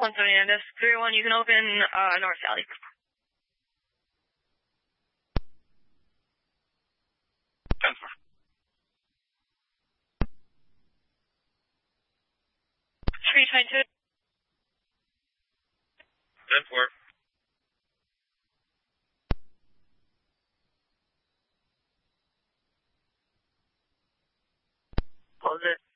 170 3-1, you can open North Alley. Transfer. 322. 10-4. Close it.